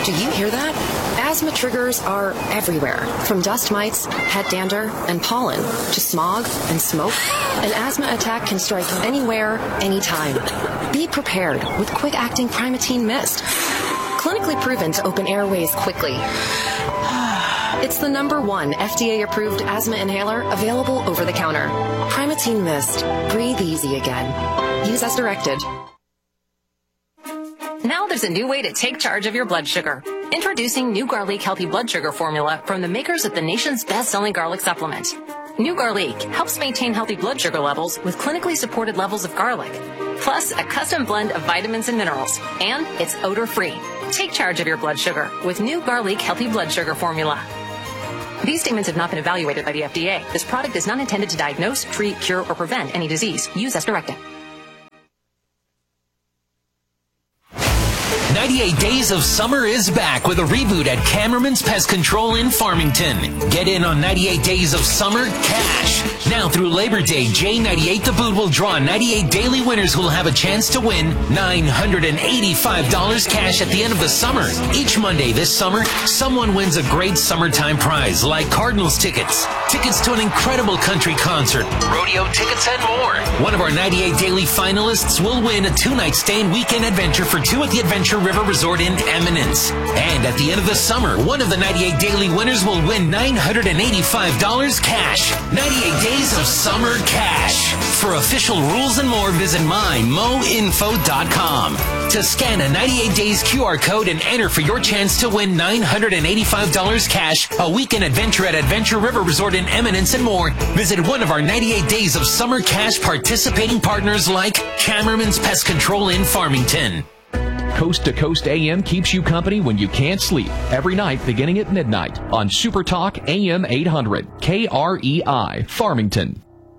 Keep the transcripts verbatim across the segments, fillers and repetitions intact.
Do you hear that? Asthma triggers are everywhere, from dust mites, head dander, and pollen, to smog and smoke. An asthma attack can strike anywhere, anytime. Be prepared with quick-acting Primatene Mist. Clinically proven to open airways quickly. It's the number one F D A-approved asthma inhaler available over the counter. Primatene Mist. Breathe easy again. Use as directed. Now there's a new way to take charge of your blood sugar. Introducing New Garlic Healthy Blood Sugar Formula from the makers of the nation's best-selling garlic supplement. New Garlic helps maintain healthy blood sugar levels with clinically supported levels of garlic, plus a custom blend of vitamins and minerals, and it's odor-free. Take charge of your blood sugar with New Garlic Healthy Blood Sugar Formula. These statements have not been evaluated by the F D A. This product is not intended to diagnose, treat, cure, or prevent any disease. Use as directed. ninety-eight Days of Summer is back with a reboot at Cameraman's Pest Control in Farmington. Get in on ninety-eight Days of Summer cash. Now through Labor Day, J ninety-eight The Boot will draw ninety-eight daily winners who will have a chance to win nine hundred eighty-five dollars cash at the end of the summer. Each Monday this summer, someone wins a great summertime prize like Cardinals tickets, tickets to an incredible country concert, rodeo tickets, and more. One of our ninety-eight daily finalists will win a two-night stay and weekend adventure for two at the Adventure River Resort in Eminence. And at the end of the summer, one of the ninety-eight daily winners will win nine hundred eighty-five dollars cash. ninety-eight Days of Summer cash. For official rules and more, visit my mo info dot com. To scan a ninety-eight days Q R code and enter for your chance to win nine hundred eighty-five dollars cash, a weekend adventure at Adventure River Resort in Eminence, and more, visit one of our ninety-eight Days of Summer cash participating partners like Cameraman's Pest Control in Farmington. Coast to Coast A M keeps you company when you can't sleep. Every night beginning at midnight on Super Talk A M eight hundred, K R E I, Farmington.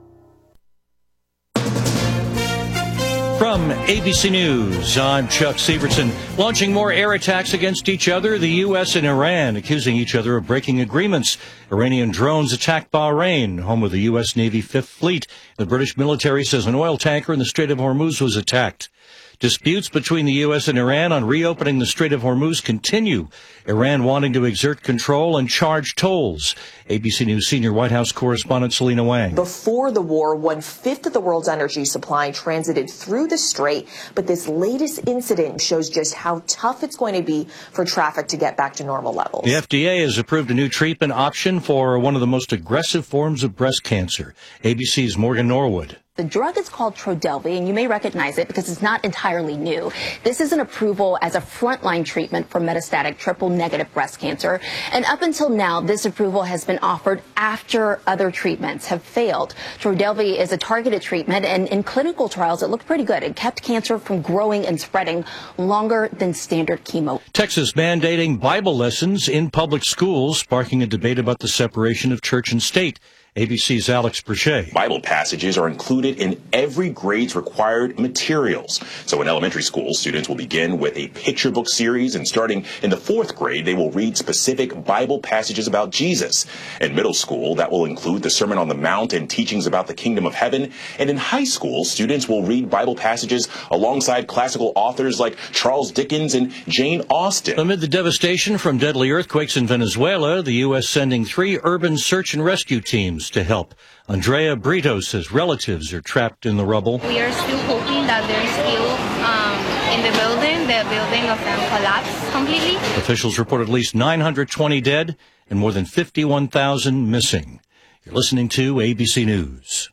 From A B C News, I'm Chuck Severson. Launching more air attacks against each other, the U S and Iran accusing each other of breaking agreements. Iranian drones attacked Bahrain, home of the U S Navy Fifth Fleet. The British military says an oil tanker in the Strait of Hormuz was attacked. Disputes between the U S and Iran on reopening the Strait of Hormuz continue. Iran wanting to exert control and charge tolls. A B C News senior White House correspondent Selena Wang. Before the war, one-fifth of the world's energy supply transited through the strait, but this latest incident shows just how tough it's going to be for traffic to get back to normal levels. The F D A has approved a new treatment option for one of the most aggressive forms of breast cancer. A B C's Morgan Norwood. The drug is called Trodelvy, and you may recognize it because it's not entirely new. This is an approval as a frontline treatment for metastatic triple-negative breast cancer. And up until now, this approval has been offered after other treatments have failed. Trodelvy is a targeted treatment, and in clinical trials, it looked pretty good. It kept cancer from growing and spreading longer than standard chemo. Texas mandating Bible lessons in public schools, sparking a debate about the separation of church and state. A B C's Alex Brachet. Bible passages are included in every grade's required materials. So in elementary school, students will begin with a picture book series, and starting in the fourth grade, they will read specific Bible passages about Jesus. In middle school, that will include the Sermon on the Mount and teachings about the kingdom of heaven. And in high school, students will read Bible passages alongside classical authors like Charles Dickens and Jane Austen. Amid the devastation from deadly earthquakes in Venezuela, the U S sending three urban search and rescue teams to help. Andrea Brito says relatives are trapped in the rubble. We are still hoping that they're still um, in the building. The building of them collapsed completely. Officials report at least nine hundred twenty dead and more than fifty-one thousand missing. You're listening to A B C News.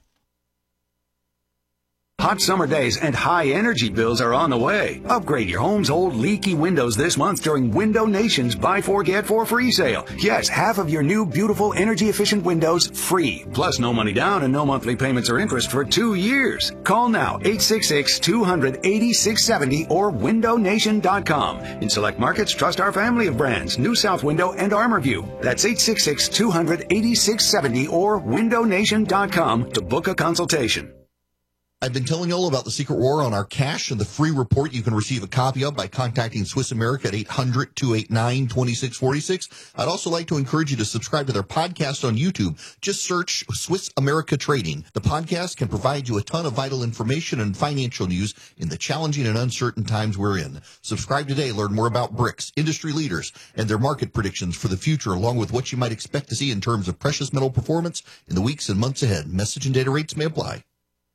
Hot summer days and high energy bills are on the way. Upgrade your home's old leaky windows this month during Window Nation's Buy Four Get Four Free sale. Yes, half of your new beautiful energy efficient windows free. Plus no money down and no monthly payments or interest for two years. Call now eight six six, two hundred, eighty-six seventy or window nation dot com. In select markets, trust our family of brands, New South Window and ArmorView. That's eight six six, two hundred, eighty-six seventy or window nation dot com to book a consultation. I've been telling you all about the secret war on our cash and the free report you can receive a copy of by contacting Swiss America at eight hundred, two eight nine, two six four six. I'd also like to encourage you to subscribe to their podcast on YouTube. Just search Swiss America Trading. The podcast can provide you a ton of vital information and financial news in the challenging and uncertain times we're in. Subscribe today. Learn more about bricks, industry leaders, and their market predictions for the future, along with what you might expect to see in terms of precious metal performance in the weeks and months ahead. Message and data rates may apply.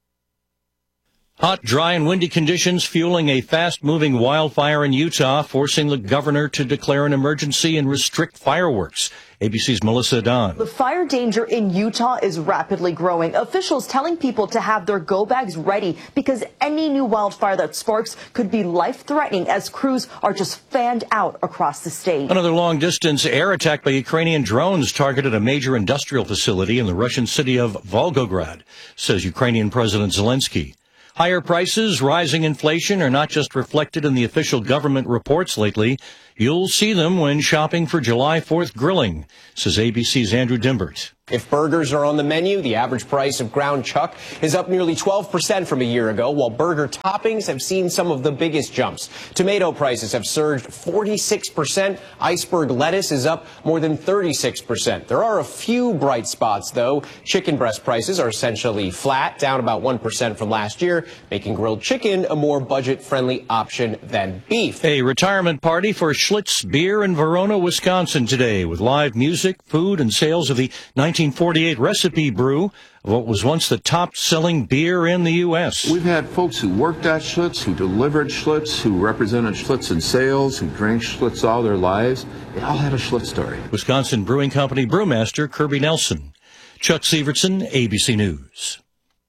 Hot, dry, and windy conditions fueling a fast-moving wildfire in Utah, forcing the governor to declare an emergency and restrict fireworks. A B C's Melissa Don. The fire danger in Utah is rapidly growing. Officials telling people to have their go bags ready because any new wildfire that sparks could be life-threatening as crews are just fanned out across the state. Another long-distance air attack by Ukrainian drones targeted a major industrial facility in the Russian city of Volgograd, says Ukrainian President Zelensky. Higher prices, rising inflation are not just reflected in the official government reports lately. You'll see them when shopping for July fourth grilling, says A B C's Andrew Dimbert. If burgers are on the menu, the average price of ground chuck is up nearly twelve percent from a year ago, while burger toppings have seen some of the biggest jumps. Tomato prices have surged forty-six percent. Iceberg lettuce is up more than thirty-six percent. There are a few bright spots, though. Chicken breast prices are essentially flat, down about one percent from last year, making grilled chicken a more budget-friendly option than beef. A retirement party for Schlitz Beer in Verona, Wisconsin today, with live music, food, and sales of the nineteen forty-eight recipe brew, what was once the top-selling beer in the U S We've had folks who worked at Schlitz, who delivered Schlitz, who represented Schlitz in sales, who drank Schlitz all their lives. They all had a Schlitz story. Wisconsin Brewing Company brewmaster Kirby Nelson. Chuck Severson, A B C News.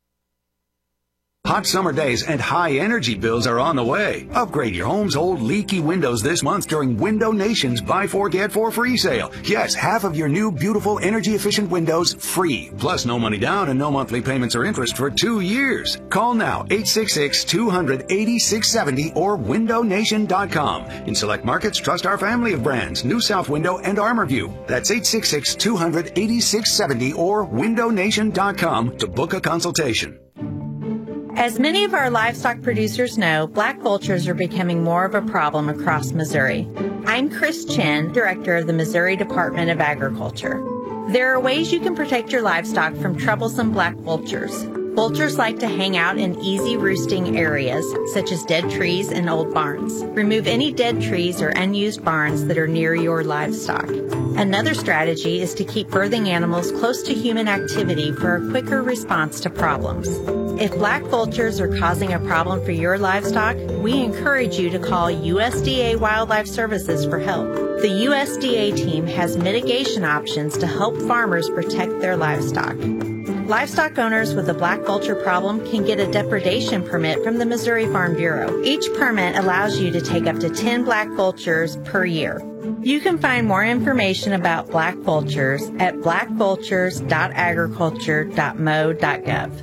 Hot summer days and high energy bills are on the way. Upgrade your home's old leaky windows this month during Window Nation's Buy Four Get Four free sale. Yes, half of your new beautiful energy efficient windows free. Plus no money down and no monthly payments or interest for two years. Call now eight six six, two hundred, eighty-six seventy or window nation dot com. In select markets, trust our family of brands, New South Window and ArmorView. That's eight six six, two hundred, eighty-six seventy or window nation dot com to book a consultation. As many of our livestock producers know, black vultures are becoming more of a problem across Missouri. I'm Chris Chen, director of the Missouri Department of Agriculture. There are ways you can protect your livestock from troublesome black vultures. Vultures like to hang out in easy roosting areas, such as dead trees and old barns. Remove any dead trees or unused barns that are near your livestock. Another strategy is to keep birthing animals close to human activity for a quicker response to problems. If black vultures are causing a problem for your livestock, we encourage you to call U S D A Wildlife Services for help. The U S D A team has mitigation options to help farmers protect their livestock. Livestock owners with a black vulture problem can get a depredation permit from the Missouri Farm Bureau. Each permit allows you to take up to ten black vultures per year. You can find more information about black vultures at black vultures dot agriculture dot m o dot gov.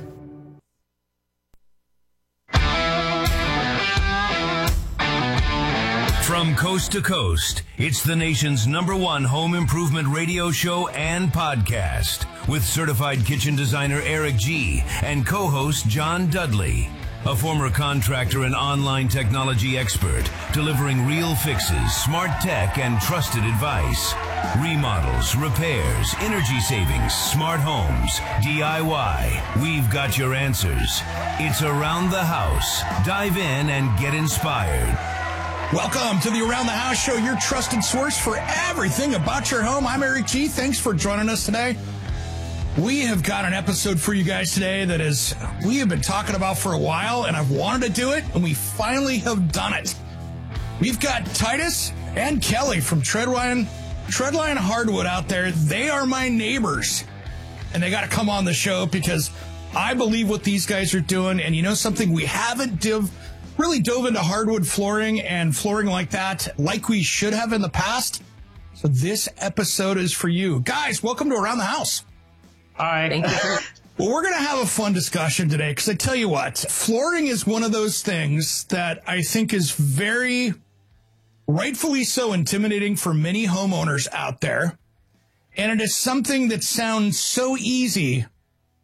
From coast to coast, it's the nation's number one home improvement radio show and podcast with certified kitchen designer Eric G. and co-host John Dudley, a former contractor and online technology expert, delivering real fixes, smart tech, and trusted advice. Remodels, repairs, energy savings, smart homes, D I Y. We've got your answers. It's Around the House. Dive in and get inspired. Welcome to the Around the House Show, your trusted source for everything about your home. I'm Eric G. Thanks for joining us today. We have got an episode for you guys today that is we have been talking about for a while, and I've wanted to do it, and we finally have done it. We've got Titus and Kelly from Treadline, Treadline Hardwood out there. They are my neighbors, and they got to come on the show because I believe what these guys are doing, and you know something, we haven't div- really dove into hardwood flooring and flooring like that like we should have in the past. So this episode is for you. Guys, welcome to Around the House. Hi. Thank you. Well, we're going to have a fun discussion today because I tell you what, flooring is one of those things that I think is very rightfully so intimidating for many homeowners out there. And it is something that sounds so easy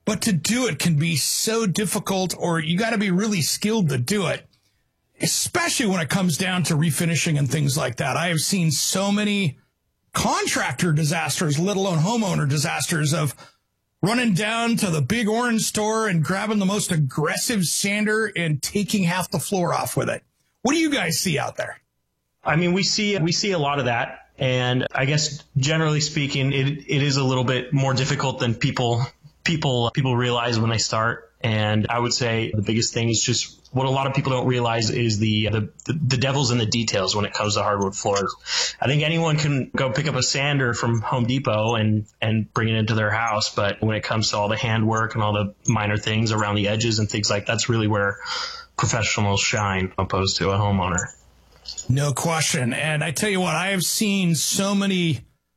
but to do it can be so difficult, or you got to be really skilled to do it, especially when it comes down to refinishing and things like that. I have seen so many contractor disasters, let alone homeowner disasters, of running down to the big orange store and grabbing the most aggressive sander and taking half the floor off with it. What do you guys see out there? I mean, we see we see a lot of that. And I guess generally speaking, it it is a little bit more difficult than people people people realize when they start. And I would say the biggest thing is just what a lot of people don't realize is the the, the devil's in the details when it comes to hardwood floors. I think anyone can go pick up a sander from Home Depot and, and bring it into their house. But when it comes to all the handwork and all the minor things around the edges and things like that, that's really where professionals shine opposed to a homeowner. No question. And I tell you what, I have seen so many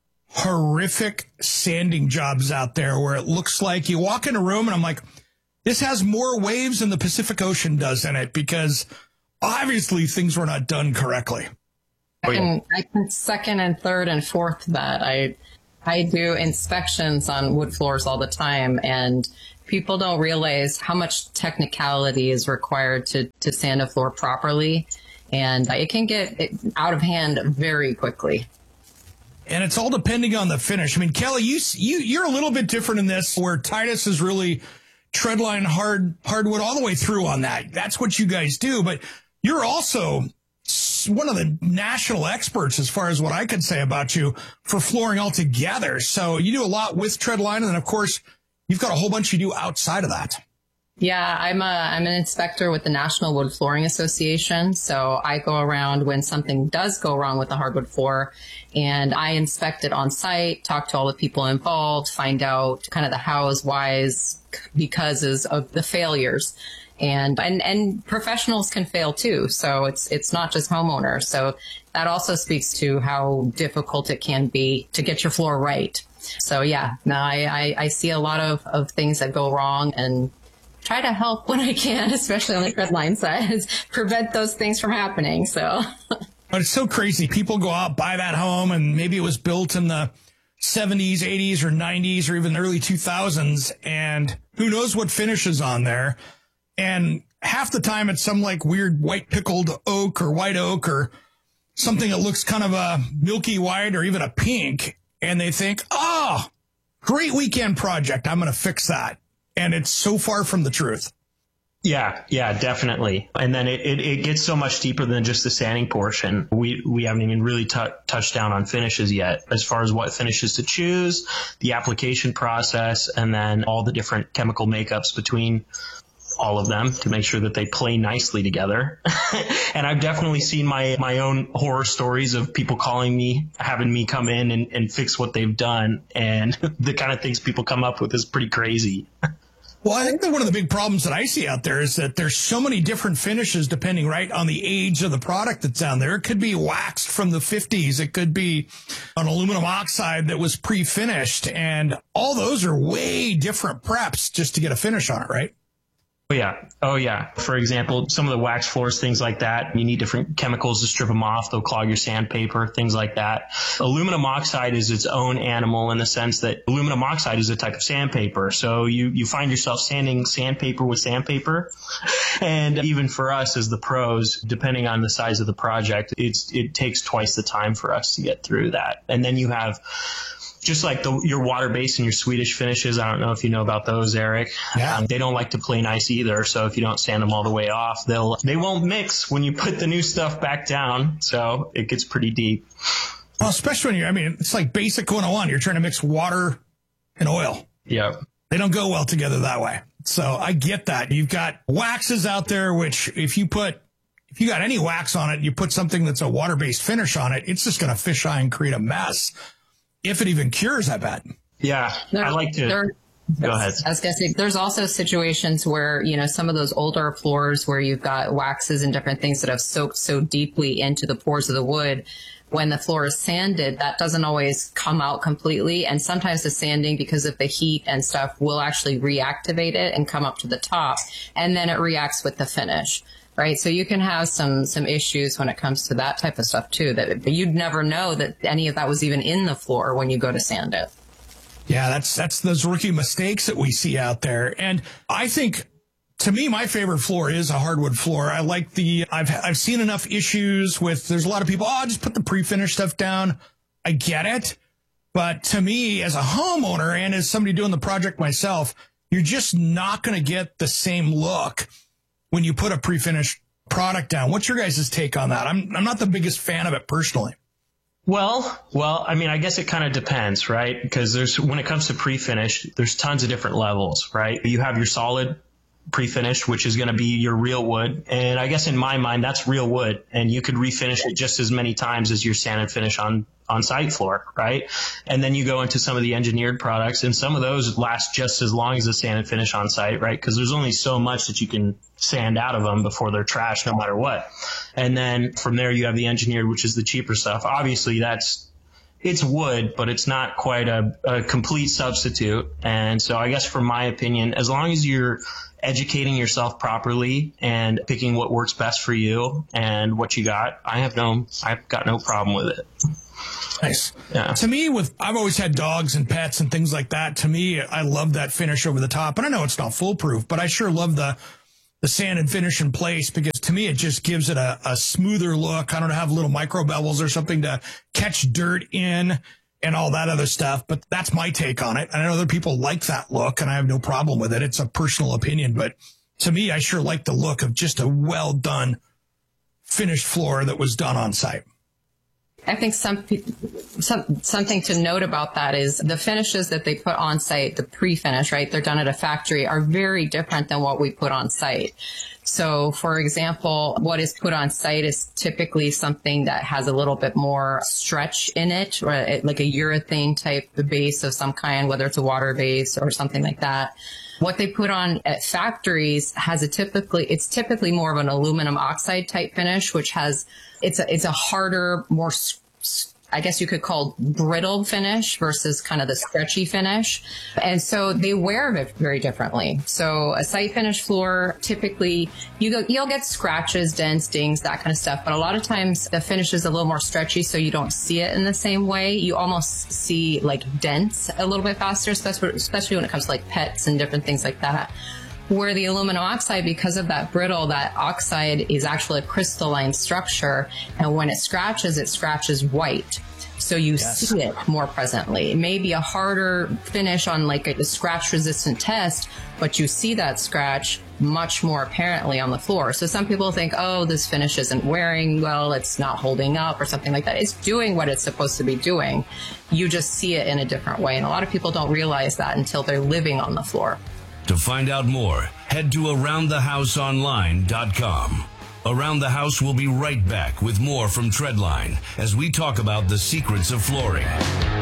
horrific sanding jobs out there where it looks like you walk in a room and I'm like, this has more waves than the Pacific Ocean does in it, because obviously things were not done correctly. I can, I can second and third and fourth that. I I do inspections on wood floors all the time, and people don't realize how much technicality is required to, to sand a floor properly, and it can get out of hand very quickly. And it's all depending on the finish. I mean, Kelly, you, you, you're a little bit different in this, where Titus is really treadline hard hardwood all the way through on that. That's what you guys do. But you're also one of the national experts, as far as what I could say about you, for flooring altogether. So you do a lot with treadline. And then, of course, you've got a whole bunch you do outside of that. Yeah, I'm a, I'm an inspector with the National Wood Flooring Association. So I go around when something does go wrong with the hardwood floor, and I inspect it on site, talk to all the people involved, find out kind of the hows, whys, becauses of the failures. And, and, and professionals can fail too. So it's, it's not just homeowners. So that also speaks to how difficult it can be to get your floor right. So yeah, no, I, I, I see a lot of, of things that go wrong, and try to help when I can, especially on the treadline side, prevent those things from happening. So, but it's so crazy. People go out, buy that home, and maybe it was built in the seventies, eighties, or nineties, or even the early two thousands, and who knows what finish is on there. And half the time it's some like weird white pickled oak or white oak or something that looks kind of a milky white or even a pink. And they think, oh, great weekend project, I'm going to fix that. And it's so far from the truth. Yeah, yeah, definitely. And then it, it, it gets so much deeper than just the sanding portion. We we haven't even really t- touched down on finishes yet, as far as what finishes to choose, the application process, and then all the different chemical makeups between all of them to make sure that they play nicely together. And I've definitely seen my, my own horror stories of people calling me, having me come in and, and fix what they've done. And the kind of things people come up with is pretty crazy. Well, I think that one of the big problems that I see out there is that there's so many different finishes depending, right, on the age of the product that's down there. It could be waxed from the fifties. It could be an aluminum oxide that was pre-finished. And all those are way different preps just to get a finish on it, right? Oh, yeah. Oh, yeah. For example, some of the wax floors, things like that, you need different chemicals to strip them off. They'll clog your sandpaper, things like that. Aluminum oxide is its own animal in the sense that aluminum oxide is a type of sandpaper. So you, you find yourself sanding sandpaper with sandpaper. And even for us as the pros, depending on the size of the project, it's it takes twice the time for us to get through that. And then you have just like the, your water-based and your Swedish finishes. I don't know if you know about those, Eric. Yeah. Um, they don't like to play nice either. So if you don't sand them all the way off, they'll, they won't mix when you put the new stuff back down. So it gets pretty deep. Well, especially when you're, I mean, it's like basic one oh one. You're trying to mix water and oil. Yep. They don't go well together that way. So I get that. You've got waxes out there, which if you put, if you got any wax on it, you put something that's a water-based finish on it, it's just going to fisheye and create a mess. If it even cures, I bet. Yeah, there, I like to. There, go ahead. I was going to say, there's also situations where, you know, some of those older floors where you've got waxes and different things that have soaked so deeply into the pores of the wood. When the floor is sanded, that doesn't always come out completely. And sometimes the sanding, because of the heat and stuff, will actually reactivate it and come up to the top. And then it reacts with the finish. Right. So you can have some some issues when it comes to that type of stuff, too, that but you'd never know that any of that was even in the floor when you go to sand it. Yeah, that's that's those rookie mistakes that we see out there. And I think, to me, my favorite floor is a hardwood floor. I like the, I've I've seen enough issues with, there's a lot of people, oh, just put the pre-finished stuff down. I get it. But to me, as a homeowner and as somebody doing the project myself, you're just not going to get the same look when you put a pre-finished product down. What's your guys' take on that? I'm I'm not the biggest fan of it personally. Well, well, I mean, I guess it kind of depends, right? Because there's, when it comes to pre-finish, there's tons of different levels, right? You have your solid pre-finish, which is going to be your real wood. And I guess in my mind, that's real wood. And you could refinish it just as many times as your sand and finish on, on site floor, right? And then you go into some of the engineered products, and some of those last just as long as the sand and finish on site, right? Because there's only so much that you can sand out of them before they're trash, no matter what. And then from there, you have the engineered, which is the cheaper stuff. Obviously, that's, it's wood, but it's not quite a, a complete substitute. And so I guess from my opinion, as long as you're educating yourself properly and picking what works best for you and what you got, I have no, I've got no problem with it. Nice. Yeah. To me, with, I've always had dogs and pets and things like that. To me, I love that finish over the top. And I know it's not foolproof, but I sure love the, the sand and finish in place, because to me, it just gives it a, a smoother look. I don't know, have little micro bevels or something to catch dirt in and all that other stuff. But that's my take on it. And I know other people like that look, and I have no problem with it. It's a personal opinion, but to me, I sure like the look of just a well done finished floor that was done on site. I think some, some something to note about that is the finishes that they put on site, the pre-finish, right? They're done at a factory, are very different than what we put on site. So, for example, what is put on site is typically something that has a little bit more stretch in it, or like a urethane type base of some kind, whether it's a water base or something like that. What they put on at factories has a typically, it's typically more of an aluminum oxide type finish, which has, it's a, it's a harder, more, I guess you could call brittle finish versus kind of the stretchy finish. And so they wear it very differently. So a site finish floor, typically you go, you'll get scratches, dents, dings, that kind of stuff. But a lot of times the finish is a little more stretchy, so you don't see it in the same way. You almost see like dents a little bit faster, especially, especially when it comes to like pets and different things like that. Where the aluminum oxide, because of that brittle, that oxide is actually a crystalline structure. And when it scratches, it scratches white. So you yes. see it more presently. It may be a harder finish on like a scratch resistant test, but you see that scratch much more apparently on the floor. So some people think, oh, this finish isn't wearing well, it's not holding up or something like that. It's doing what it's supposed to be doing. You just see it in a different way. And a lot of people don't realize that until they're living on the floor. To find out more, head to around the house online dot com. Around the House will be right back with more from Treadline as we talk about the secrets of flooring.